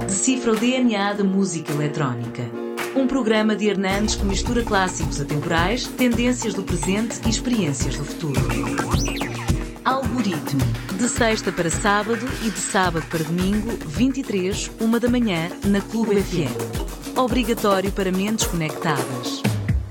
Decifra o DNA da música eletrónica. Um programa de Hernandes que mistura clássicos atemporais, tendências do presente e experiências do futuro. Algoritmo. De sexta para sábado e de sábado para domingo, 23, 1 da manhã, na Clube FM. Obrigatório para mentes conectadas.